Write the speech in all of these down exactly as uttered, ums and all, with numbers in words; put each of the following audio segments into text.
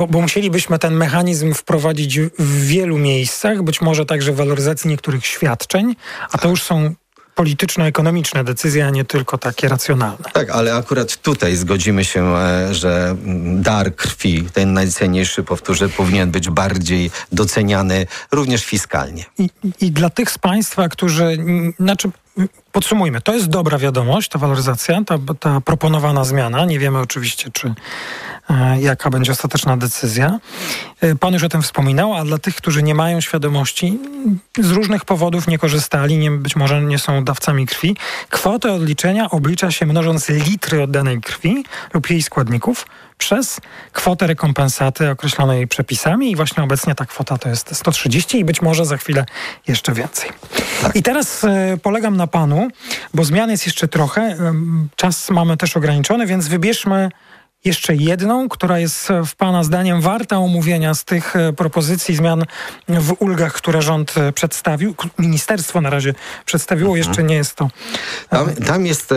Bo, bo musielibyśmy ten mechanizm wprowadzić w wielu miejscach, być może także w waloryzacji niektórych świadczeń, a to już są polityczno-ekonomiczne decyzje, a nie tylko takie racjonalne. Tak, ale akurat tutaj zgodzimy się, że dar krwi, ten najcenniejszy, powtórzę, powinien być bardziej doceniany również fiskalnie. I, i dla tych z Państwa, którzy... Znaczy, podsumujmy, to jest dobra wiadomość, ta waloryzacja, ta, ta proponowana zmiana. Nie wiemy oczywiście, czy e, jaka będzie ostateczna decyzja. E, pan już o tym wspominał, a dla tych, którzy nie mają świadomości, z różnych powodów nie korzystali, nie, być może nie są dawcami krwi, kwotę odliczenia oblicza się mnożąc litry oddanej krwi lub jej składników przez kwotę rekompensaty określonej przepisami i właśnie obecnie ta kwota to jest sto trzydzieści i być może za chwilę jeszcze więcej. Tak. I teraz e, polegam na panu, bo zmian jest jeszcze trochę, e, czas mamy też ograniczony, więc wybierzmy jeszcze jedną, która jest w pana zdaniem warta omówienia z tych e, propozycji zmian w ulgach, które rząd e, przedstawił. Ministerstwo na razie przedstawiło, mhm. jeszcze nie jest to... E, tam, tam jest... E,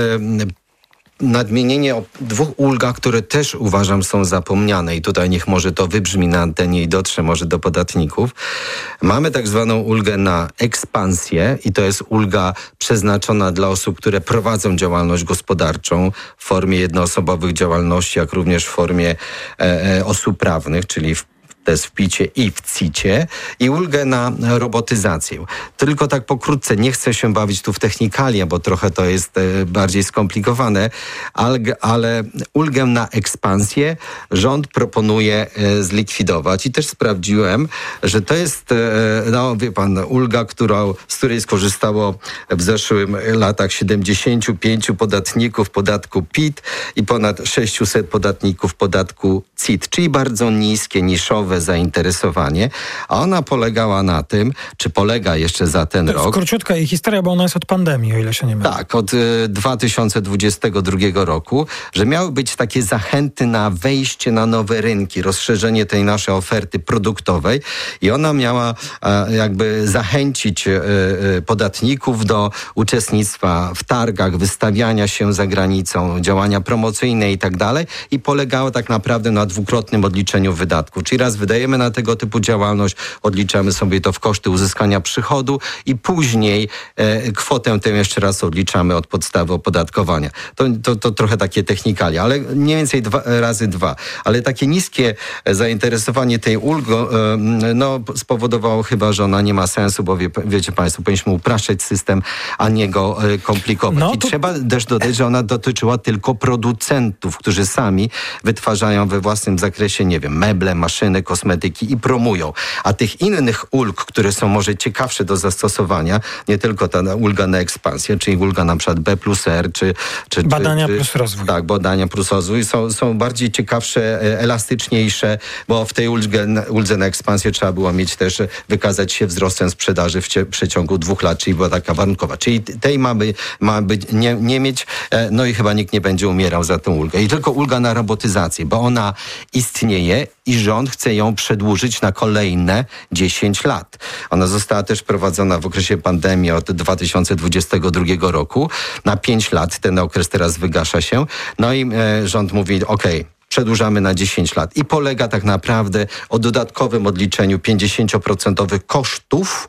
e, nadmienienie o dwóch ulgach, które też uważam są zapomniane i tutaj niech może to wybrzmi na antenie i dotrze może do podatników. Mamy tak zwaną ulgę na ekspansję i to jest ulga przeznaczona dla osób, które prowadzą działalność gospodarczą w formie jednoosobowych działalności, jak również w formie e, e, osób prawnych, czyli w to jest w picie i w cicie i ulgę na robotyzację. Tylko tak pokrótce, nie chcę się bawić tu w technikalia, bo trochę to jest e, bardziej skomplikowane, ale, ale ulgę na ekspansję rząd proponuje e, zlikwidować i też sprawdziłem, że to jest, e, no wie pan, ulga, którą, z której skorzystało w zeszłym latach siedemdziesięciu pięciu podatników podatku P I T i ponad sześciuset podatników podatku C I T, czyli bardzo niskie, niszowe zainteresowanie, a ona polegała na tym, czy polega jeszcze za ten rok. Króciutka jej historia, bo ona jest od pandemii, o ile się nie mylę. Tak, od y, dwa tysiące dwudziestego drugiego roku, że miały być takie zachęty na wejście na nowe rynki, rozszerzenie tej naszej oferty produktowej i ona miała e, jakby zachęcić e, e, podatników do uczestnictwa w targach, wystawiania się za granicą, działania promocyjne i tak dalej i polegało tak naprawdę na dwukrotnym odliczeniu wydatków, czyli raz wydajemy na tego typu działalność, odliczamy sobie to w koszty uzyskania przychodu i później e, kwotę tę jeszcze raz odliczamy od podstawy opodatkowania. To, to, to trochę takie technikalia, ale mniej więcej dwa, razy dwa. Ale takie niskie zainteresowanie tej ulgą e, no, spowodowało chyba, że ona nie ma sensu, bo wie, wiecie państwo, powinniśmy upraszczać system, a nie go e, komplikować. No, to... I trzeba też dodać, że ona dotyczyła tylko producentów, którzy sami wytwarzają we własnym zakresie, nie wiem, meble, maszyny, kosmetyki i promują. A tych innych ulg, które są może ciekawsze do zastosowania, nie tylko ta ulga na ekspansję, czyli ulga na przykład B plus R, czy... czy badania czy, plus rozwój. Tak, badania plus rozwój są, są bardziej ciekawsze, elastyczniejsze, bo w tej uldze, uldze na ekspansję trzeba było mieć też, wykazać się wzrostem sprzedaży w cie, przeciągu dwóch lat, czyli była taka warunkowa. Czyli tej ma, by, ma być, nie, nie mieć, no i chyba nikt nie będzie umierał za tę ulgę. I tylko ulga na robotyzację, bo ona istnieje i rząd chce ją przedłużyć na kolejne dziesięć lat. Ona została też prowadzona w okresie pandemii od dwa tysiące dwudziestego drugiego roku na pięć lat. Ten okres teraz wygasza się. No i e, rząd mówi, okej, okay, przedłużamy na dziesięć lat i polega tak naprawdę o dodatkowym odliczeniu pięćdziesiąt procent kosztów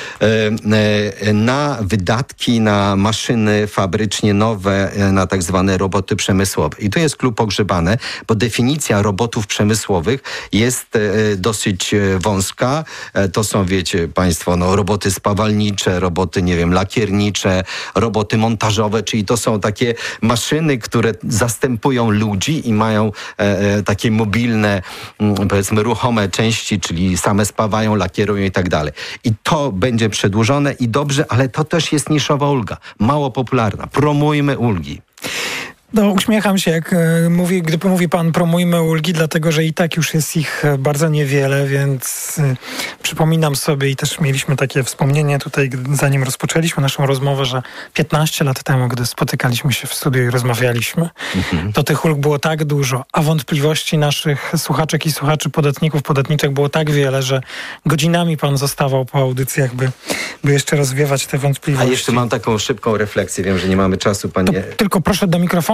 e, na wydatki na maszyny fabrycznie nowe, na tak zwane roboty przemysłowe. I tu jest klucz pogrzebane, bo definicja robotów przemysłowych jest e, dosyć wąska. E, to są, wiecie państwo, no, roboty spawalnicze, roboty, nie wiem, lakiernicze, roboty montażowe, czyli to są takie maszyny, które zastępują ludzi i mają E, takie mobilne, powiedzmy ruchome części, czyli same spawają, lakierują i tak dalej. I to będzie przedłużone i dobrze, ale to też jest niszowa ulga, mało popularna. Promujmy ulgi. No, uśmiecham się, jak e, mówi, gdy mówi pan promujmy ulgi, dlatego że i tak już jest ich bardzo niewiele, więc e, przypominam sobie i też mieliśmy takie wspomnienie tutaj, zanim rozpoczęliśmy naszą rozmowę, że piętnaście lat temu, gdy spotykaliśmy się w studiu i rozmawialiśmy, mhm. to tych ulg było tak dużo, a wątpliwości naszych słuchaczek i słuchaczy, podatników, podatniczek było tak wiele, że godzinami pan zostawał po audycjach, by, by jeszcze rozwiewać te wątpliwości. A jeszcze mam taką szybką refleksję, wiem, że nie mamy czasu, panie... To tylko proszę do mikrofonu,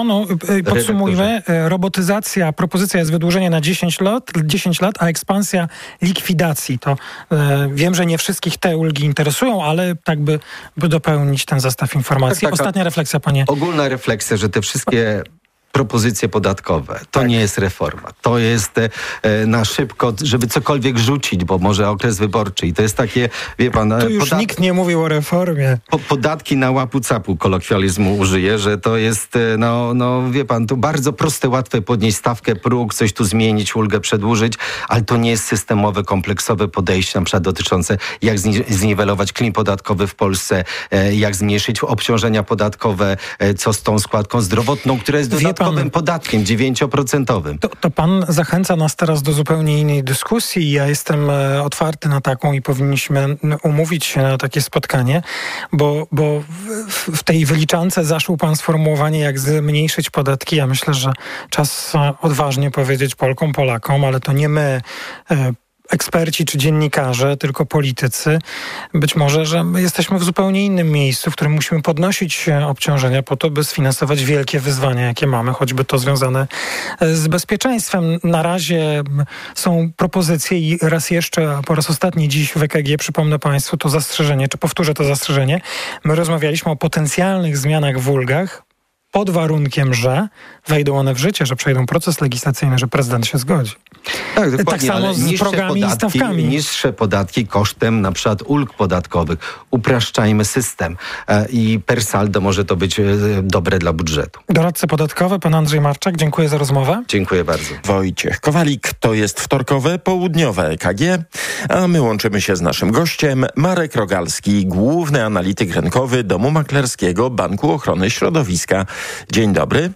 no podsumujmy. Robotyzacja, propozycja jest wydłużenie na dziesięć lat, dziesięć lat, a ekspansja likwidacji. To e, wiem, że nie wszystkich te ulgi interesują, ale tak by, by dopełnić ten zestaw informacji. Tak, Ostatnia refleksja, panie. Ogólna refleksja, że te wszystkie propozycje podatkowe. To tak. nie jest reforma. To jest e, na szybko, żeby cokolwiek rzucić, bo może okres wyborczy. I to jest takie, wie pan... Tu już podat... nikt nie mówił o reformie. Po, podatki na łapu-capu, kolokwializmu użyję, że to jest, no, no wie pan, tu bardzo proste, łatwe podnieść stawkę, próg, coś tu zmienić, ulgę przedłużyć, ale to nie jest systemowe, kompleksowe podejście, na przykład dotyczące jak zniwelować klin podatkowy w Polsce, e, jak zmniejszyć obciążenia podatkowe, e, co z tą składką zdrowotną, która jest dodatkowym podatkiem dziewięcioprocentowym. To, to pan zachęca nas teraz do zupełnie innej dyskusji. Ja jestem e, otwarty na taką i powinniśmy umówić się na takie spotkanie, bo, bo w, w tej wyliczance zaszł pan sformułowanie, jak zmniejszyć podatki. Ja myślę, że czas odważnie powiedzieć Polkom, Polakom, ale to nie my, e, eksperci czy dziennikarze, tylko politycy. Być może, że my jesteśmy w zupełnie innym miejscu, w którym musimy podnosić obciążenia po to, by sfinansować wielkie wyzwania, jakie mamy, choćby to związane z bezpieczeństwem. Na razie są propozycje i raz jeszcze, po raz ostatni dziś w E K G przypomnę państwu to zastrzeżenie, czy powtórzę to zastrzeżenie. My rozmawialiśmy o potencjalnych zmianach w ulgach, pod warunkiem, że wejdą one w życie, że przejdą proces legislacyjny, że prezydent się zgodzi. Tak, dokładnie, tak samo z progami i stawkami. Niższe podatki kosztem na przykład ulg podatkowych. Upraszczajmy system e, i per saldo może to być e, dobre dla budżetu. Doradca podatkowy, pan Andrzej Marczak, dziękuję za rozmowę. Dziękuję bardzo. Wojciech Kowalik, to jest wtorkowe, południowe E K G, a my łączymy się z naszym gościem, Marek Rogalski, główny analityk rynkowy Domu Maklerskiego Banku Ochrony Środowiska. Dzień dobry.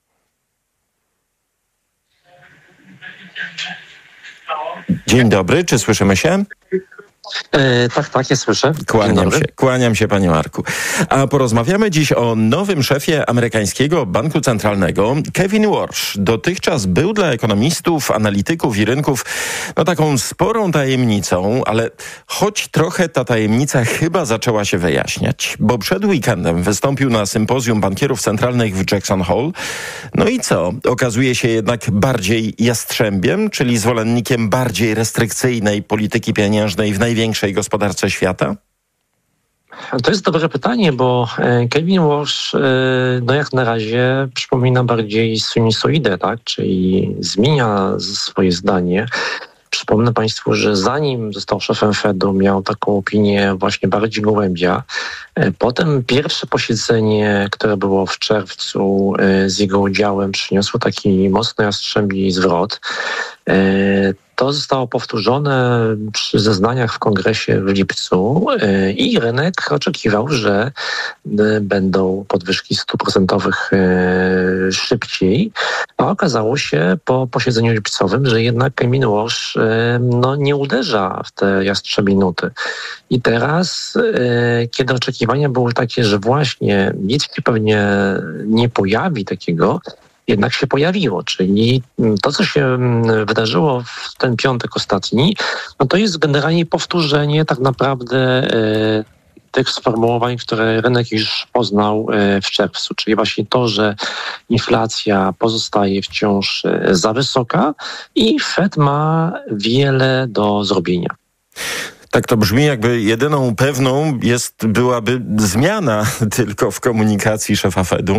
Dzień dobry, czy słyszymy się? E, tak, tak, ja słyszę. Kłaniam się, kłaniam się, panie Marku. A porozmawiamy dziś o nowym szefie amerykańskiego banku centralnego, Kevin Warsh. Dotychczas był dla ekonomistów, analityków i rynków no taką sporą tajemnicą, ale choć trochę ta tajemnica chyba zaczęła się wyjaśniać, bo przed weekendem wystąpił na sympozjum bankierów centralnych w Jackson Hole. No i co? Okazuje się jednak bardziej jastrzębiem, czyli zwolennikiem bardziej restrykcyjnej polityki pieniężnej w największej gospodarce świata? To jest dobre pytanie, bo Kevin Warsh no jak na razie przypomina bardziej sinusoidę, tak? Czyli zmienia swoje zdanie. Przypomnę państwu, że zanim został szefem Fedu, miał taką opinię właśnie bardziej gołębia. Potem pierwsze posiedzenie, które było w czerwcu z jego udziałem, przyniosło taki mocno jastrzębi zwrot. To zostało powtórzone przy zeznaniach w kongresie w lipcu i rynek oczekiwał, że będą podwyżki stóp procentowych szybciej, a okazało się po posiedzeniu lipcowym, że jednak Kevin Warsh no, nie uderza w te jastrzębie nuty. I teraz, kiedy oczekiwania były takie, że właśnie nic się pewnie nie pojawi takiego, jednak się pojawiło, czyli to, co się wydarzyło w ten piątek ostatni, no to jest generalnie powtórzenie tak naprawdę e, tych sformułowań, które rynek już poznał e, w czerwcu, czyli właśnie to, że inflacja pozostaje wciąż za wysoka i Fed ma wiele do zrobienia. Tak to brzmi, jakby jedyną pewną jest, byłaby zmiana tylko w komunikacji szefa Fedu.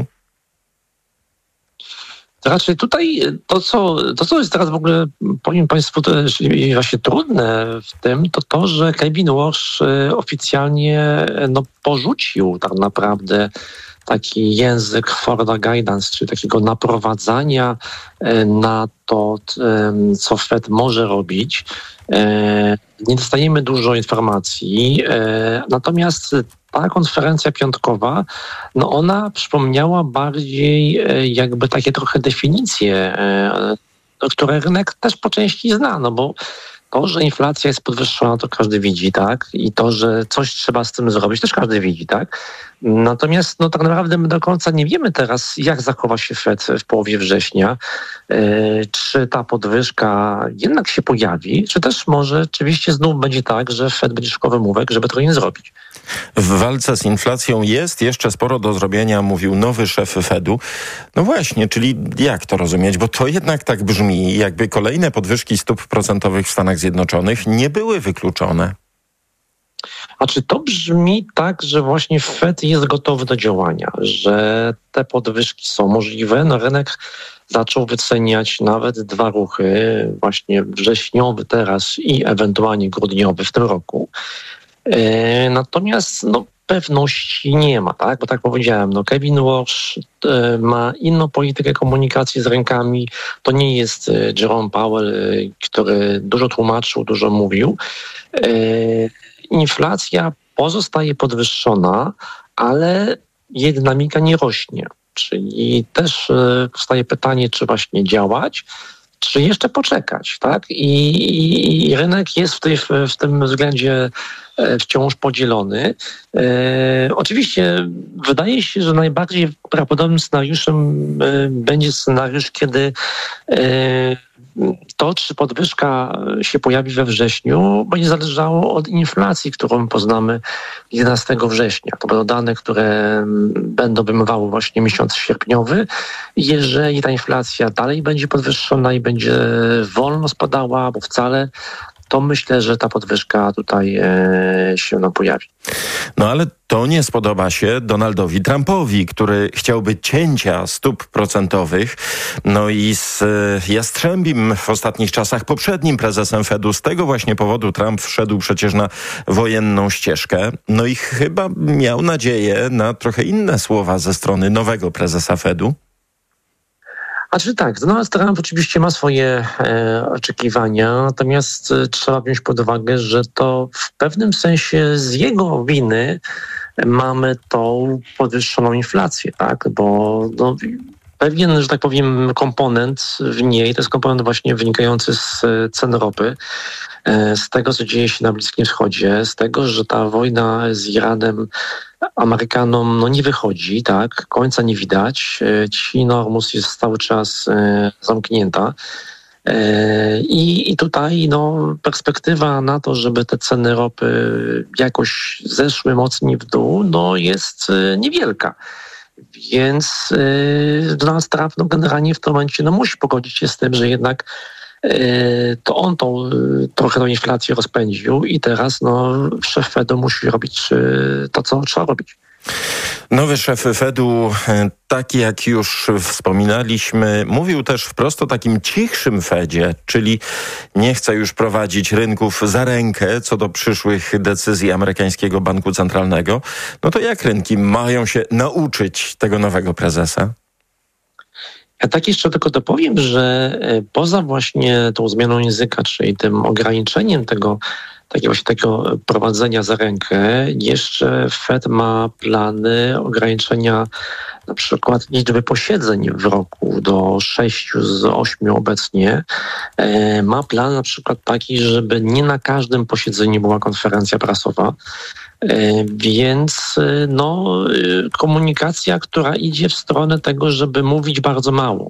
Raczej tutaj to co, to, co jest teraz w ogóle, powiem państwu, to jest właśnie trudne w tym, to to, że Kevin Warsh oficjalnie no, porzucił tak naprawdę taki język forward guidance, czyli takiego naprowadzania na to, co Fed może robić. Nie dostajemy dużo informacji, natomiast ta konferencja piątkowa, no ona przypomniała bardziej jakby takie trochę definicje, które rynek też po części zna, no bo to, że inflacja jest podwyższona, to każdy widzi, tak? I to, że coś trzeba z tym zrobić, też każdy widzi, tak? Natomiast no, tak naprawdę my do końca nie wiemy teraz, jak zachowa się Fed w połowie września. Czy ta podwyżka jednak się pojawi, czy też może rzeczywiście znów będzie tak, że Fed będzie szukał wymówek, żeby to nie zrobić. W walce z inflacją jest jeszcze sporo do zrobienia, mówił nowy szef Fedu. No właśnie, czyli jak to rozumieć? Bo to jednak tak brzmi, jakby kolejne podwyżki stóp procentowych w Stanach Zjednoczonych nie były wykluczone. A czy to brzmi tak, że właśnie Fed jest gotowy do działania, że te podwyżki są możliwe? No rynek zaczął wyceniać nawet dwa ruchy, właśnie wrześniowy teraz i ewentualnie grudniowy w tym roku. E, natomiast no, pewności nie ma, tak? Bo tak powiedziałem, no Kevin Warsh e, ma inną politykę komunikacji z rynkami. To nie jest e, Jerome Powell, e, który dużo tłumaczył, dużo mówił. E, inflacja pozostaje podwyższona, ale jej dynamika nie rośnie. Czyli też e, powstaje pytanie, czy właśnie działać, czy jeszcze poczekać, tak? I, i, i rynek jest w, tej, w, w tym względzie wciąż podzielony. E, oczywiście wydaje się, że najbardziej prawdopodobnym scenariuszem e, będzie scenariusz, kiedy e, to, czy podwyżka się pojawi we wrześniu, będzie zależało od inflacji, którą poznamy jedenastego września. To będą dane, które będą obejmowały właśnie miesiąc sierpniowy. Jeżeli ta inflacja dalej będzie podwyższona i będzie wolno spadała, albo wcale, to myślę, że ta podwyżka tutaj e, się nam pojawi. No ale to nie spodoba się Donaldowi Trumpowi, który chciałby cięcia stóp procentowych. No i z e, Jastrzębim w ostatnich czasach poprzednim prezesem Fedu. Z tego właśnie powodu Trump wszedł przecież na wojenną ścieżkę. No i chyba miał nadzieję na trochę inne słowa ze strony nowego prezesa Fedu. A czy tak, Donald Trump oczywiście ma swoje e, oczekiwania, natomiast e, trzeba wziąć pod uwagę, że to w pewnym sensie z jego winy mamy tą podwyższoną inflację, tak? Bo no, pewien, że tak powiem, komponent w niej, to jest komponent właśnie wynikający z cen ropy, z tego, co dzieje się na Bliskim Wschodzie, z tego, że ta wojna z Iranem Amerykanom no, nie wychodzi, tak, końca nie widać. Ciśnina Ormus jest cały czas e, zamknięta. E, i, I tutaj no, perspektywa na to, żeby te ceny ropy jakoś zeszły mocniej w dół, no, jest e, niewielka. Więc e, Donald Trump no, generalnie w tym momencie no, musi pogodzić się z tym, że jednak to on tą, trochę tą inflację rozpędził i teraz no, szef Fedu musi robić to, co trzeba robić. Nowy szef Fedu, taki jak już wspominaliśmy, mówił też wprost o takim cichszym Fedzie, czyli nie chce już prowadzić rynków za rękę co do przyszłych decyzji amerykańskiego banku centralnego. No to jak rynki mają się nauczyć tego nowego prezesa? Ja tak jeszcze tylko dopowiem, że poza właśnie tą zmianą języka, czyli tym ograniczeniem tego, takiego, właśnie takiego prowadzenia za rękę, jeszcze Fed ma plany ograniczenia na przykład liczby posiedzeń w roku do sześciu z ośmiu obecnie. Ma plan na przykład taki, żeby nie na każdym posiedzeniu była konferencja prasowa. Więc no, komunikacja, która idzie w stronę tego, żeby mówić bardzo mało,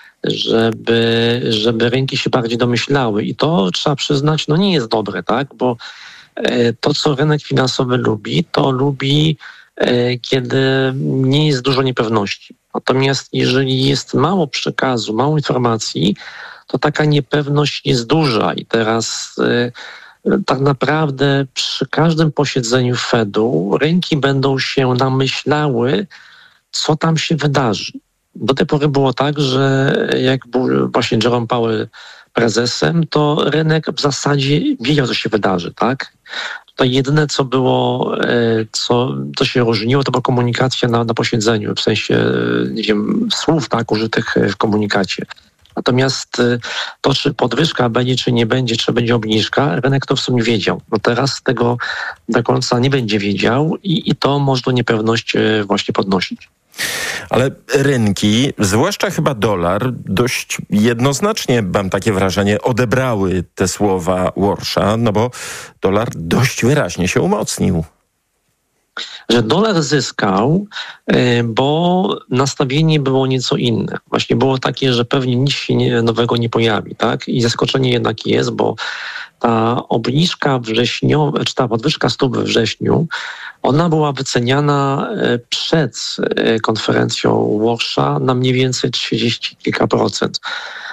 żeby, żeby rynki się bardziej domyślały. I to trzeba przyznać, no nie jest dobre, tak? Bo to, co rynek finansowy lubi, to lubi, kiedy nie jest dużo niepewności. Natomiast jeżeli jest mało przekazu, mało informacji, to taka niepewność jest duża. I teraz tak naprawdę przy każdym posiedzeniu Fedu rynki będą się namyślały, co tam się wydarzy. Do tej pory było tak, że jak był właśnie Jerome Powell prezesem, to rynek w zasadzie wiedział, co się wydarzy, tak? Tutaj jedyne, co było, co, co się różniło, to była komunikacja na, na posiedzeniu, w sensie, nie wiem, słów, tak, użytych w komunikacie. Natomiast to, czy podwyżka będzie, czy nie będzie, czy będzie obniżka, rynek to w sumie wiedział. No teraz tego do końca nie będzie wiedział i, i to może do niepewność właśnie podnosić. Ale rynki, zwłaszcza chyba dolar, dość jednoznacznie, mam takie wrażenie, odebrały te słowa Warsha, no bo dolar dość wyraźnie się umocnił. że dolar zyskał, bo nastawienie było nieco inne. Właśnie było takie, że pewnie nic się nie, nowego nie pojawi, tak? I zaskoczenie jednak jest, bo ta obniżka wrześniowa, czy ta podwyżka stóp we wrześniu, ona była wyceniana przed konferencją Warsza na mniej więcej trzydzieści kilka procent.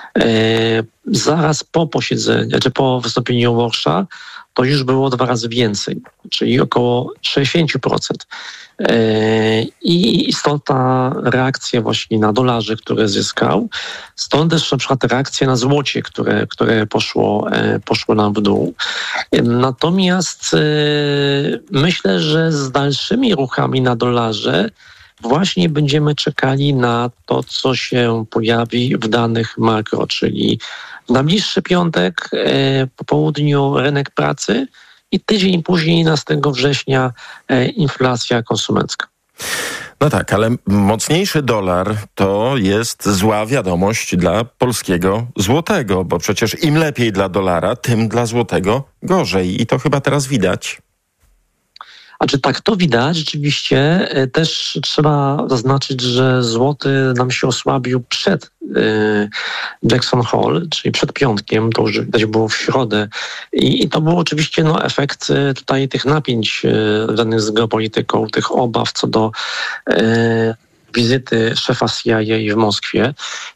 Zaraz po posiedzeniu, czy po wystąpieniu Warsza, to już było dwa razy więcej, czyli około sześćdziesiąt procent. I stąd ta reakcja właśnie na dolarze, które zyskał, stąd też na przykład reakcja na złocie, które, które poszło, poszło nam w dół. Natomiast myślę, że z dalszymi ruchami na dolarze właśnie będziemy czekali na to, co się pojawi w danych makro, czyli w najbliższy piątek e, po południu rynek pracy i tydzień później, jedenastego września, e, inflacja konsumencka. No tak, ale mocniejszy dolar to jest zła wiadomość dla polskiego złotego, bo przecież im lepiej dla dolara, tym dla złotego gorzej. I to chyba teraz widać. A czy tak to widać? Rzeczywiście też trzeba zaznaczyć, że złoty nam się osłabił przed y, Jackson Hole, czyli przed piątkiem, to już widać było w środę. I, i to był oczywiście no, efekt y, tutaj tych napięć y, związanych z geopolityką, tych obaw co do y, wizyty szefa C I A w Moskwie.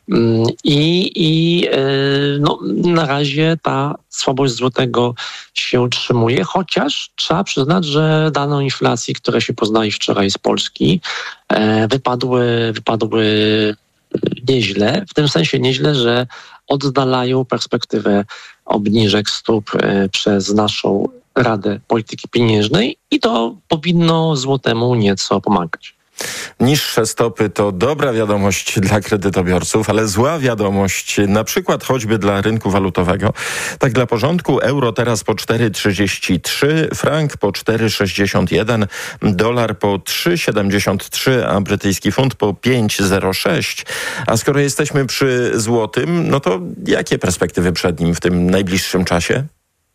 I, i no, na razie ta słabość złotego się utrzymuje, chociaż trzeba przyznać, że dane inflacji, które się poznali wczoraj z Polski, wypadły, wypadły nieźle, w tym sensie nieźle, że oddalają perspektywę obniżek stóp przez naszą Radę Polityki Pieniężnej i to powinno złotemu nieco pomagać. Niższe stopy to dobra wiadomość dla kredytobiorców, ale zła wiadomość na przykład choćby dla rynku walutowego. Tak dla porządku, euro teraz po cztery trzydzieści trzy, frank po cztery sześćdziesiąt jeden, dolar po trzy siedemdziesiąt trzy, a brytyjski funt po pięć zero sześć. A skoro jesteśmy przy złotym, no to jakie perspektywy przed nim w tym najbliższym czasie?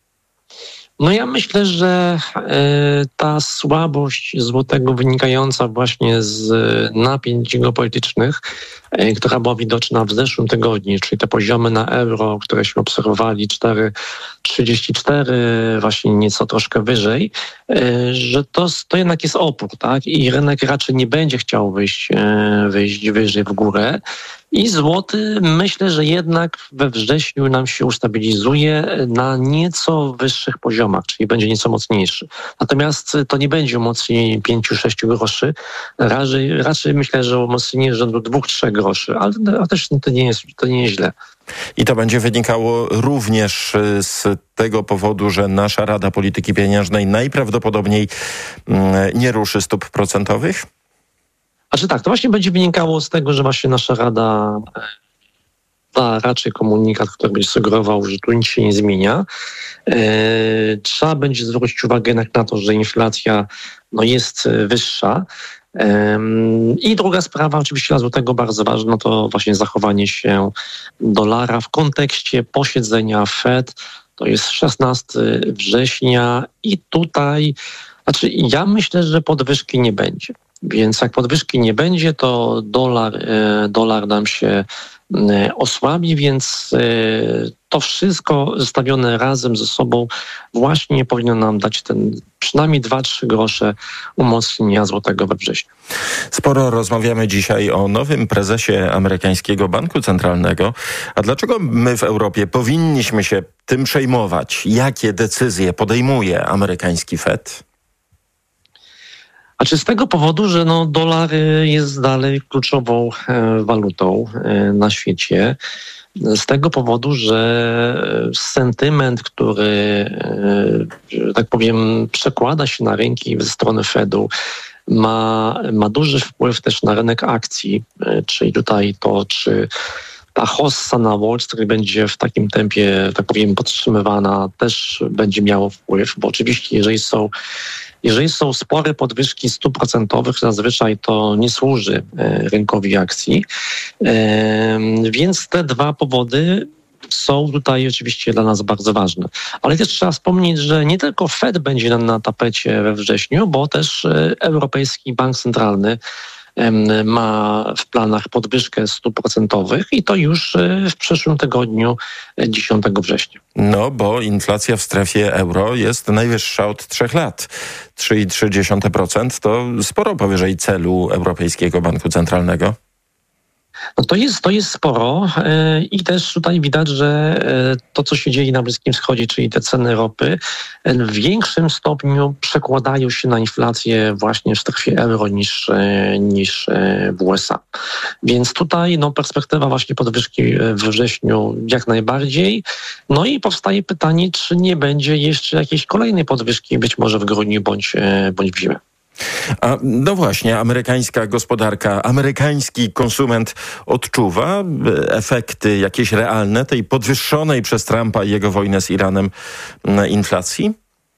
No ja myślę, że y, ta słabość złotego wynikająca właśnie z napięć geopolitycznych, y, która była widoczna w zeszłym tygodniu, czyli te poziomy na euro, które się obserwowali, cztery trzydzieści cztery, właśnie nieco troszkę wyżej, y, że to, to jednak jest opór, tak? I rynek raczej nie będzie chciał wyjść, y, wyjść wyżej w górę. I złoty myślę, że jednak we wrześniu nam się ustabilizuje na nieco wyższych poziomach, czyli będzie nieco mocniejszy. Natomiast to nie będzie umocnienie pięć sześć groszy, raczej, raczej myślę, że umocnienie rzędu dwa trzy groszy, ale, ale też to nie jest, to nie jest źle. I to będzie wynikało również z tego powodu, że nasza Rada Polityki Pieniężnej najprawdopodobniej nie ruszy stóp procentowych? Znaczy tak, to właśnie będzie wynikało z tego, że właśnie nasza Rada da raczej komunikat, który będzie sugerował, że tu nic się nie zmienia. Eee, trzeba będzie zwrócić uwagę jednak na to, że inflacja no, jest wyższa. Eee, I druga sprawa, oczywiście dla złotego bardzo ważna, to właśnie zachowanie się dolara w kontekście posiedzenia Fed. To jest szesnastego września i tutaj, znaczy ja myślę, że podwyżki nie będzie. Więc jak podwyżki nie będzie, to dolar, dolar nam się osłabi, więc to wszystko zestawione razem ze sobą właśnie powinno nam dać ten przynajmniej dwa trzy grosze umocnienia złotego we wrześniu. Sporo rozmawiamy dzisiaj o nowym prezesie amerykańskiego Banku Centralnego. A dlaczego my w Europie powinniśmy się tym przejmować? Jakie decyzje podejmuje amerykański Fed? A czy z tego powodu, że no, dolar jest dalej kluczową e, walutą e, na świecie, z tego powodu, że sentyment, który, e, że tak powiem, przekłada się na rynki ze strony Fedu, ma, ma duży wpływ też na rynek akcji, e, czyli tutaj to, czy ta hossa na Wall Street będzie w takim tempie, tak powiem, podtrzymywana, też będzie miało wpływ, bo oczywiście jeżeli są Jeżeli są spore podwyżki stóp procentowych, zazwyczaj to nie służy rynkowi akcji. Więc te dwa powody są tutaj oczywiście dla nas bardzo ważne. Ale też trzeba wspomnieć, że nie tylko Fed będzie na, na tapecie we wrześniu, bo też Europejski Bank Centralny ma w planach podwyżkę stóp procentowych i to już w przyszłym tygodniu, dziesiątego września. No, bo inflacja w strefie euro jest najwyższa od trzech lat. trzy i trzy dziesiąte procent to sporo powyżej celu Europejskiego Banku Centralnego. No to jest, to jest sporo yy, i też tutaj widać, że yy, to, co się dzieje na Bliskim Wschodzie, czyli te ceny ropy, yy, w większym stopniu przekładają się na inflację właśnie w strefie euro niż, yy, niż yy, w U S A. Więc tutaj no, perspektywa właśnie podwyżki we wrześniu jak najbardziej. No i powstaje pytanie, czy nie będzie jeszcze jakiejś kolejnej podwyżki, być może w grudniu bądź, yy, bądź w zimę. A no właśnie, amerykańska gospodarka, amerykański konsument odczuwa efekty jakieś realne tej podwyższonej przez Trumpa i jego wojnę z Iranem inflacji?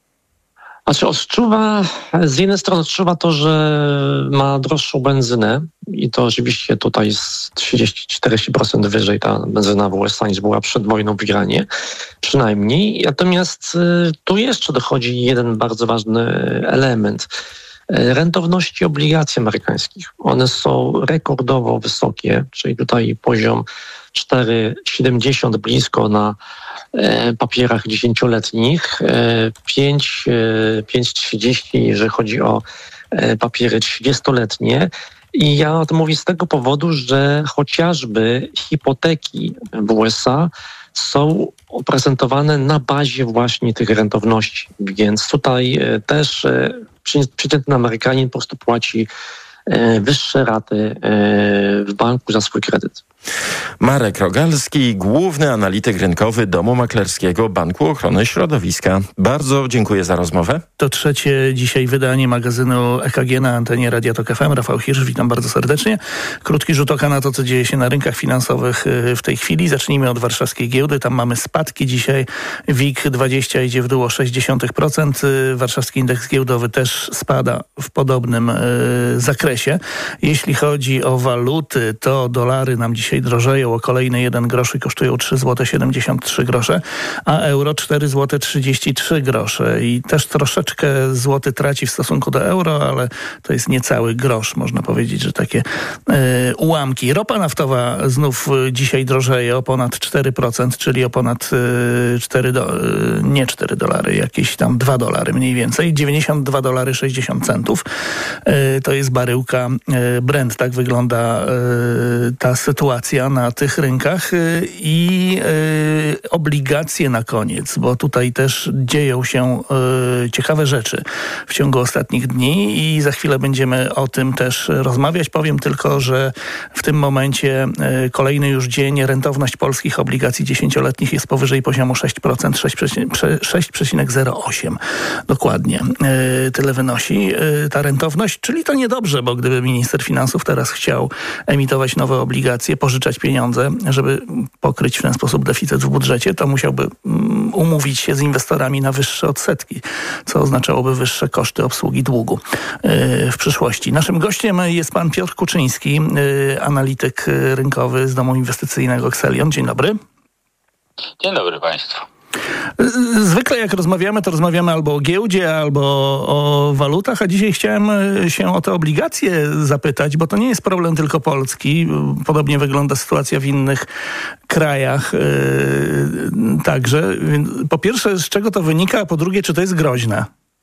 Znaczy odczuwa, z jednej strony odczuwa to, że ma droższą benzynę i to oczywiście tutaj jest trzydzieści do czterdziestu procent wyżej ta benzyna w U S A niż była przed wojną w Iranie, przynajmniej. Natomiast tu jeszcze dochodzi jeden bardzo ważny element. Rentowności obligacji amerykańskich. One są rekordowo wysokie, czyli tutaj poziom cztery przecinek siedemdziesiąt blisko na e, papierach dziesięcioletnich, e, pięć przecinek trzydzieści jeżeli chodzi o e, papiery trzydziestoletnie. I ja o tym mówię z tego powodu, że chociażby hipoteki w U S A są oprezentowane na bazie właśnie tych rentowności. Więc tutaj e, też e, przeciętny Amerykanin po prostu płaci e, wyższe raty e, w banku za swój kredyt. Marek Rogalski, główny analityk rynkowy Domu Maklerskiego Banku Ochrony Środowiska. Bardzo dziękuję za rozmowę. To trzecie dzisiaj wydanie magazynu E K G na antenie Radia Tok F M. Rafał Hirsch, witam bardzo serdecznie. Krótki rzut oka na to, co dzieje się na rynkach finansowych w tej chwili. Zacznijmy od warszawskiej giełdy. Tam mamy spadki dzisiaj. W I K dwadzieścia idzie w dół o sześć dziesiątych procent. Warszawski indeks giełdowy też spada w podobnym y, zakresie. Jeśli chodzi o waluty, to dolary nam dzisiaj drożeją o kolejne jeden grosz i kosztują trzy złote siedemdziesiąt trzy grosze, a euro cztery złote trzydzieści trzy grosze. I też troszeczkę złoty traci w stosunku do euro, ale to jest niecały grosz, można powiedzieć, że takie y, ułamki. Ropa naftowa znów dzisiaj drożeje o ponad cztery procent, czyli o ponad y, cztery do, y, nie cztery dolary, jakieś tam dwa dolary mniej więcej. dziewięćdziesiąt dwa dolary sześćdziesiąt centów. Y, to jest baryłka y, Brent. Tak wygląda y, ta sytuacja na tych rynkach i y, obligacje na koniec, bo tutaj też dzieją się y, ciekawe rzeczy w ciągu ostatnich dni i za chwilę będziemy o tym też rozmawiać. Powiem tylko, że w tym momencie y, kolejny już dzień rentowność polskich obligacji dziesięcioletnich jest powyżej poziomu sześć procent, sześć przecinek zero osiem dokładnie. Y, tyle wynosi y, ta rentowność, czyli to niedobrze, bo gdyby minister finansów teraz chciał emitować nowe obligacje, pożyczać pieniądze, żeby pokryć w ten sposób deficyt w budżecie, to musiałby um, umówić się z inwestorami na wyższe odsetki, co oznaczałoby wyższe koszty obsługi długu yy, w przyszłości. Naszym gościem jest pan Piotr Kuczyński, yy, analityk rynkowy z domu inwestycyjnego Exelion. Dzień dobry. Dzień dobry państwu. Zwykle jak rozmawiamy, to rozmawiamy albo o giełdzie, albo o walutach, a dzisiaj chciałem się o te obligacje zapytać, bo to nie jest problem tylko polski. Podobnie wygląda sytuacja w innych krajach yy, także. Po pierwsze, z czego to wynika, a po drugie, czy to jest groźne?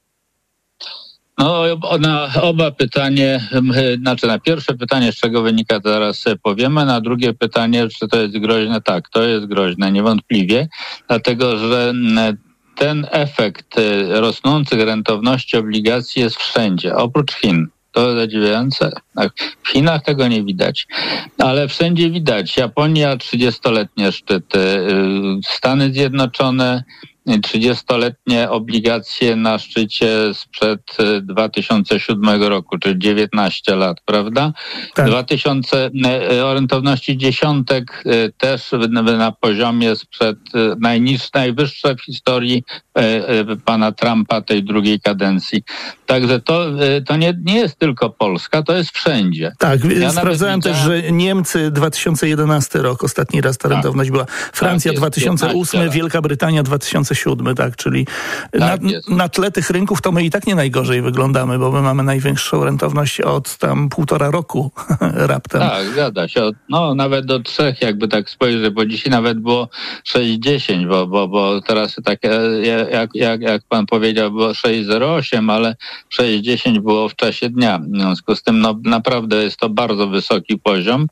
No, na oba pytanie, znaczy na pierwsze pytanie, z czego wynika, to zaraz sobie powiemy, na drugie pytanie, czy to jest groźne, tak, to jest groźne, niewątpliwie, dlatego że ten efekt rosnących rentowności obligacji jest wszędzie, oprócz Chin. To zadziwiające. W Chinach tego nie widać, ale wszędzie widać. Japonia, trzydziestoletnie szczyty, Stany Zjednoczone, trzydziestoletnie obligacje na szczycie sprzed dwa tysiące siódmego roku, czyli dziewiętnaście lat, prawda? Tak. dwa tysiące o rentowności dziesiątek też na poziomie sprzed najniższej, najwyższe w historii pana Trumpa tej drugiej kadencji. Także to, to nie, nie jest tylko Polska, to jest wszędzie. Tak, ja sprawdzałem też, widziałem... że Niemcy dwa tysiące jedenasty rok, ostatni raz ta rentowność tak. była. Francja tak, dwa tysiące ósmy, Wielka Brytania dwa tysiące siódmy, tak, czyli tak na, na tle tych rynków to my i tak nie najgorzej wyglądamy, bo my mamy największą rentowność od tam półtora roku raptem. Tak, zgadza się. No nawet do trzech jakby tak spojrzeć, bo dzisiaj nawet było sześć dziesięć, bo, bo, bo teraz tak jak, jak, jak pan powiedział było sześć zero osiem, ale sześć dziesięć było w czasie dnia. W związku z tym no, naprawdę jest to bardzo wysoki poziom.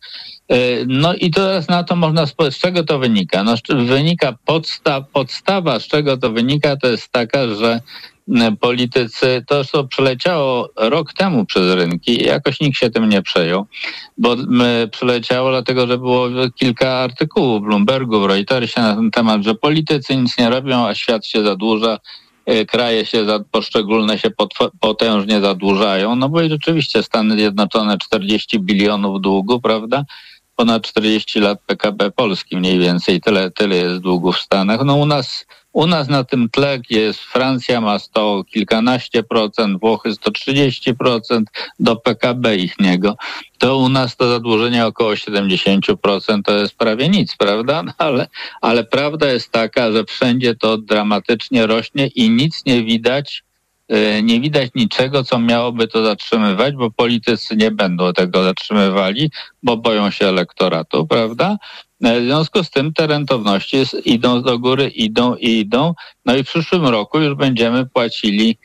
No i teraz na to można spojrzeć, z czego to wynika? No, wynika podsta, podstawa, z czego to wynika, to jest taka, że politycy, to co przeleciało rok temu przez rynki i jakoś nikt się tym nie przejął, bo przeleciało dlatego, że było kilka artykułów w Bloombergu, w Reutersie na ten temat, że politycy nic nie robią, a świat się zadłuża, kraje się za, poszczególne się potężnie zadłużają, no bo i rzeczywiście Stany Zjednoczone czterdzieści bilionów długu, prawda? Ponad czterdzieści lat P K B Polski mniej więcej, tyle, tyle jest długu w Stanach. No u nas, u nas na tym tle jest Francja ma sto kilkanaście procent, Włochy sto trzydzieści procent do P K B ichniego. To u nas to zadłużenie około siedemdziesiąt procent to jest prawie nic, prawda? No ale, ale prawda jest taka, że wszędzie to dramatycznie rośnie i nic nie widać, nie widać niczego, co miałoby to zatrzymywać, bo politycy nie będą tego zatrzymywali, bo boją się elektoratu, prawda? W związku z tym te rentowności idą do góry, idą i idą. No i w przyszłym roku już będziemy płacili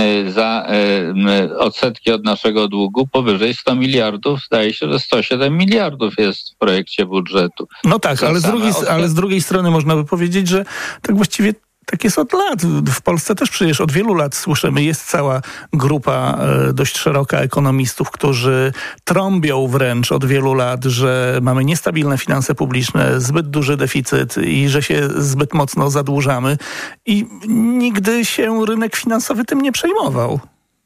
za odsetki od naszego długu powyżej sto miliardów. Zdaje się, że sto siedem miliardów jest w projekcie budżetu. No tak, ale z, drugiej, ale z drugiej strony można by powiedzieć, że tak właściwie tak jest od lat. W Polsce też przecież od wielu lat słyszymy, jest cała grupa e, dość szeroka ekonomistów, którzy trąbią wręcz od wielu lat, że mamy niestabilne finanse publiczne, zbyt duży deficyt i że się zbyt mocno zadłużamy. I nigdy się rynek finansowy tym nie przejmował.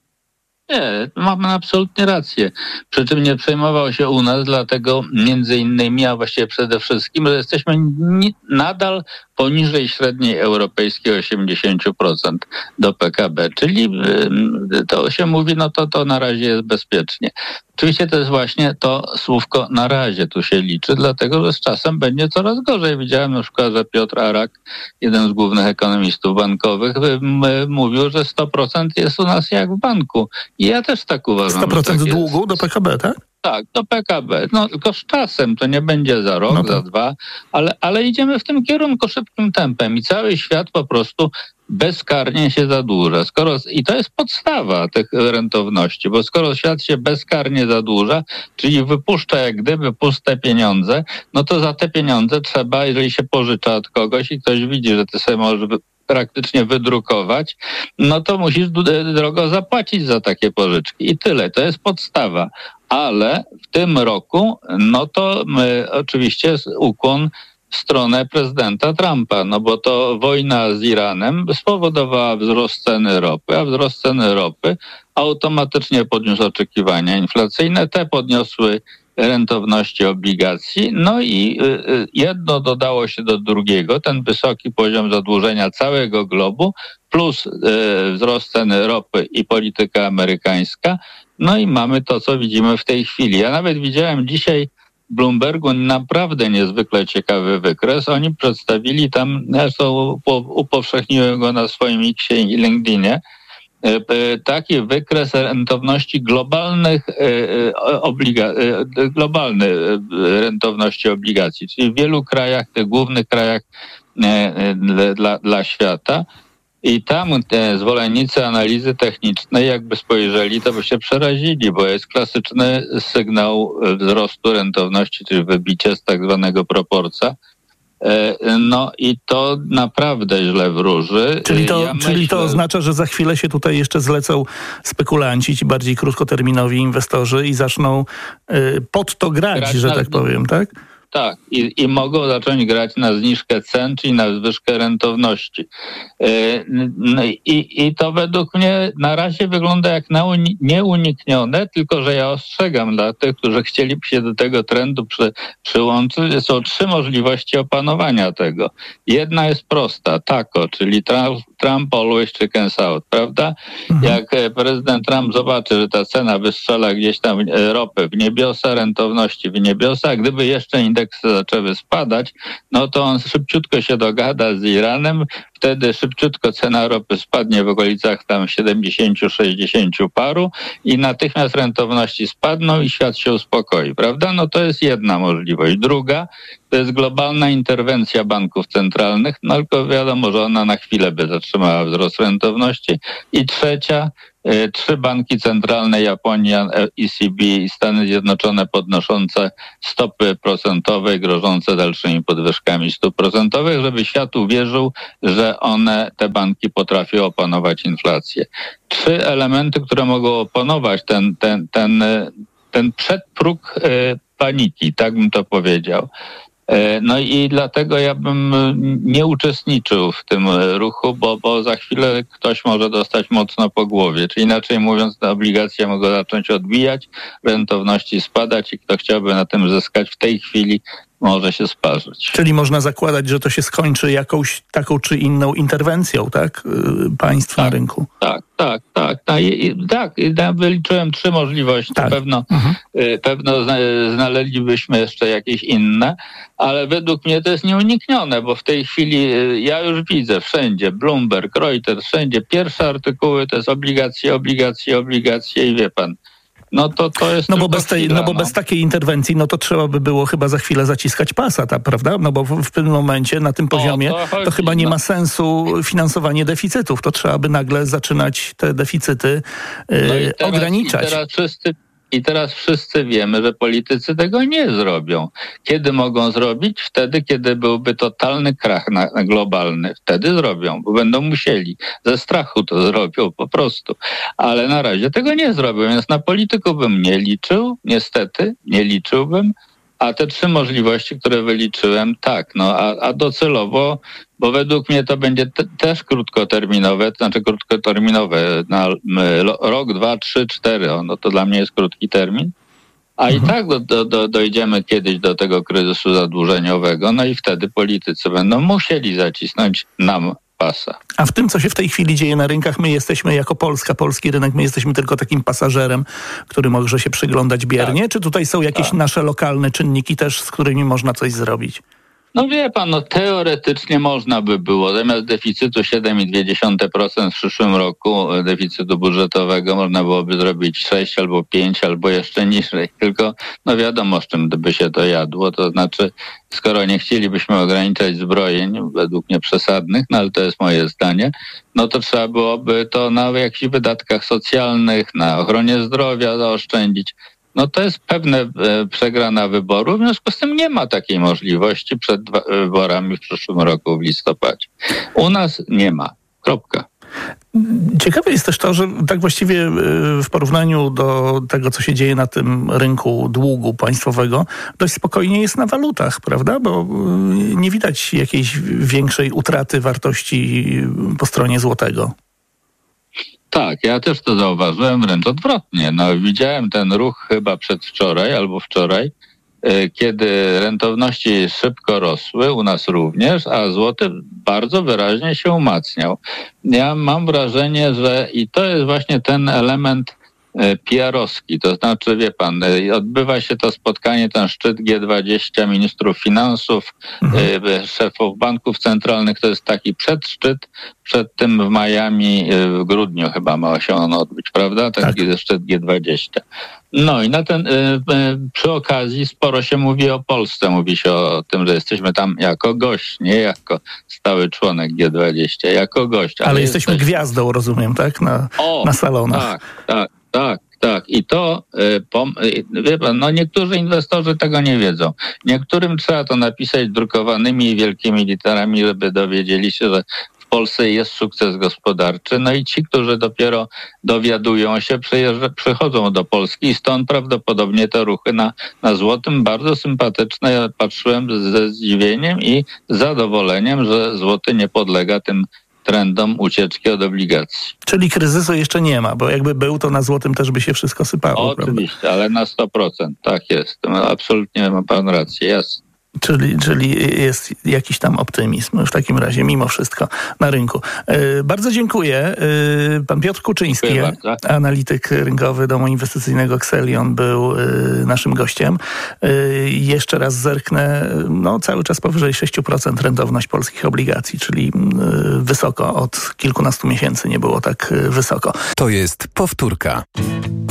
Nie, mamy absolutnie rację. Przy czym nie przejmował się u nas, dlatego między innymi, a właściwie przede wszystkim, że jesteśmy ni- nadal poniżej średniej europejskiej osiemdziesiąt procent do P K B. Czyli yy, to się mówi, no to, to na razie jest bezpiecznie. Oczywiście to jest właśnie to słówko na razie tu się liczy, dlatego że z czasem będzie coraz gorzej. Widziałem na przykład, że Piotr Arak, jeden z głównych ekonomistów bankowych, mówił, że sto procent jest u nas jak w banku. I ja też tak uważam. sto procent tak długu jest. do P K B, tak? Tak, do P K B. No tylko z czasem, to nie będzie za rok, no za dwa, ale, ale idziemy w tym kierunku szybkim tempem i cały świat po prostu bezkarnie się zadłuża. Skoro, i to jest podstawa tych rentowności, bo skoro świat się bezkarnie zadłuża, czyli wypuszcza jak gdyby puste pieniądze, no to za te pieniądze trzeba, jeżeli się pożycza od kogoś i ktoś widzi, że ty sobie możesz praktycznie wydrukować, no to musisz drogo zapłacić za takie pożyczki. I tyle. To jest podstawa. Ale w tym roku, no to my, oczywiście jest ukłon w stronę prezydenta Trumpa, no bo to wojna z Iranem spowodowała wzrost ceny ropy, a wzrost ceny ropy automatycznie podniósł oczekiwania inflacyjne, te podniosły rentowności obligacji, no i jedno dodało się do drugiego, ten wysoki poziom zadłużenia całego globu plus wzrost ceny ropy i polityka amerykańska, no i mamy to, co widzimy w tej chwili. Ja nawet widziałem dzisiaj w Bloombergu naprawdę niezwykle ciekawy wykres. Oni przedstawili tam, zresztą upowszechniłem go na swoim Xie i LinkedInie, taki wykres rentowności globalnych obliga- globalny rentowności obligacji, czyli w wielu krajach, tych głównych krajach dla, dla świata. I tam te zwolennicy analizy technicznej jakby spojrzeli, to by się przerazili, bo jest klasyczny sygnał wzrostu rentowności, czyli wybicie z tak zwanego proporca. No i to naprawdę źle wróży. Czyli to, ja czyli myślę, to oznacza, że za chwilę się tutaj jeszcze zlecą spekulanci, ci bardziej krótkoterminowi inwestorzy i zaczną y, pod to grać, grać że na, tak powiem, tak? tak. I, I mogą zacząć grać na zniżkę cen, czyli na zwyżkę rentowności. No i, i to według mnie na razie wygląda jak nieuniknione, tylko że ja ostrzegam dla tych, którzy chcieliby się do tego trendu przy, przyłączyć. Są trzy możliwości opanowania tego. Jedna jest prosta, tako, czyli Trump, Trump always chickens out, prawda? Mhm. Jak prezydent Trump zobaczy, że ta cena wystrzela gdzieś tam ropy w niebiosa, rentowności w niebiosa, a gdyby jeszcze indeksy zaczęły spadać, no to on szybciutko się dogada z Iranem, wtedy szybciutko cena ropy spadnie w okolicach tam siedemdziesiąt sześćdziesiąt paru i natychmiast rentowności spadną i świat się uspokoi, prawda? No to jest jedna możliwość. Druga to jest globalna interwencja banków centralnych, no tylko wiadomo, że ona na chwilę by zatrzymała wzrost rentowności. I trzecia, y, trzy banki centralne, Japonia, E C B i Stany Zjednoczone podnoszące stopy procentowe, grożące dalszymi podwyżkami stóp procentowych, żeby świat uwierzył, że one, te banki potrafią opanować inflację. Trzy elementy, które mogą opanować ten, ten, ten, ten przedpróg y, paniki, tak bym to powiedział. No i dlatego ja bym nie uczestniczył w tym ruchu, bo, bo za chwilę ktoś może dostać mocno po głowie. Czy inaczej mówiąc, te obligacje mogą zacząć odbijać, rentowności spadać i kto chciałby na tym zyskać w tej chwili, może się sparzyć. Czyli można zakładać, że to się skończy jakąś taką czy inną interwencją, tak? Państw tak, na rynku. Tak, tak, tak. Tak, i, tak ja wyliczyłem trzy możliwości. Tak. Pewno, mhm. pewno znaleźlibyśmy jeszcze jakieś inne, ale według mnie to jest nieuniknione, bo w tej chwili ja już widzę wszędzie, Bloomberg, Reuters, wszędzie pierwsze artykuły to jest obligacje, obligacje, obligacje i wie pan, no to to jest no bo bez tej, chwila, no bo bez takiej interwencji, no to trzeba by było chyba za chwilę zaciskać pasa, ta, prawda? No bo w, w tym momencie, na tym poziomie, o, to, chodzi, to chyba nie no. ma sensu finansowanie deficytów. To trzeba by nagle zaczynać te deficyty yy, no i teraz, ograniczać. I teraz wszyscy I teraz wszyscy wiemy, że politycy tego nie zrobią. Kiedy mogą zrobić? Wtedy, kiedy byłby totalny krach na, na globalny. Wtedy zrobią, bo będą musieli. Ze strachu to zrobią po prostu. Ale na razie tego nie zrobią, więc na polityków bym nie liczył. Niestety, nie liczyłbym. A te trzy możliwości, które wyliczyłem, tak, no a, a docelowo, bo według mnie to będzie te, też krótkoterminowe, to znaczy krótkoterminowe na rok, dwa, trzy, cztery, no to dla mnie jest krótki termin, a mhm. i tak do, do, do, dojdziemy kiedyś do tego kryzysu zadłużeniowego, no i wtedy politycy będą musieli zacisnąć nam pasa. A w tym, co się w tej chwili dzieje na rynkach, my jesteśmy jako Polska, polski rynek, my jesteśmy tylko takim pasażerem, który może się przyglądać biernie? Tak. Czy tutaj są jakieś tak. nasze lokalne czynniki też, z którymi można coś zrobić? No wie pan, no teoretycznie można by było, zamiast deficytu siedem przecinek dwa procent w przyszłym roku, deficytu budżetowego, można byłoby zrobić sześć albo pięć, albo jeszcze niżej. Tylko no wiadomo, z czym by się to jadło, to znaczy skoro nie chcielibyśmy ograniczać zbrojeń, według mnie przesadnych, no ale to jest moje zdanie, no to trzeba byłoby to na jakichś wydatkach socjalnych, na ochronie zdrowia zaoszczędzić. No to jest pewne e, przegrana wyboru, w związku z tym nie ma takiej możliwości przed dwa, wyborami w przyszłym roku w listopadzie. U nas nie ma. Kropka. Ciekawe jest też to, że tak właściwie w porównaniu do tego, co się dzieje na tym rynku długu państwowego, dość spokojnie jest na walutach, prawda? Bo nie widać jakiejś większej utraty wartości po stronie złotego. Tak, ja też to zauważyłem wręcz odwrotnie. No, widziałem ten ruch chyba przedwczoraj albo wczoraj, kiedy rentowności szybko rosły, u nas również, a złoty bardzo wyraźnie się umacniał. Ja mam wrażenie, że i to jest właśnie ten element P R-owski, to znaczy, wie pan, odbywa się to spotkanie, ten szczyt G dwadzieścia ministrów finansów, mhm. szefów banków centralnych, to jest taki przedszczyt, przed tym w Miami, w grudniu chyba ma się on odbyć, prawda? Taki tak. szczyt G dwadzieścia. No i na ten, przy okazji sporo się mówi o Polsce, mówi się o tym, że jesteśmy tam jako gość, nie jako stały członek G dwadzieścia, jako gość. Ale, ale jesteśmy jesteś... gwiazdą, rozumiem, tak? Na, o, na salonach. Tak, tak, tak. Tak, i to, wie pan, no niektórzy inwestorzy tego nie wiedzą. Niektórym trzeba to napisać drukowanymi i wielkimi literami, żeby dowiedzieli się, że w Polsce jest sukces gospodarczy. No i ci, którzy dopiero dowiadują się, przyjeżdża, przychodzą do Polski i stąd prawdopodobnie te ruchy na, na złotym bardzo sympatyczne. Ja patrzyłem ze zdziwieniem i zadowoleniem, że złoty nie podlega tym trendom ucieczki od obligacji. Czyli kryzysu jeszcze nie ma, bo jakby był, to na złotym też by się wszystko sypało. Oczywiście, prawda? ale na sto procent. Tak jest. Absolutnie ma pan rację. Jasne. Czyli, czyli jest jakiś tam optymizm w takim razie, mimo wszystko, na rynku. Yy, bardzo dziękuję. Yy, pan Piotr Kuczyński, analityk rynkowy domu inwestycyjnego Xelion, był yy, naszym gościem. Yy, jeszcze raz zerknę, no cały czas powyżej sześć procent rentowność polskich obligacji, czyli yy, wysoko. Od kilkunastu miesięcy nie było tak yy, wysoko. To jest powtórka.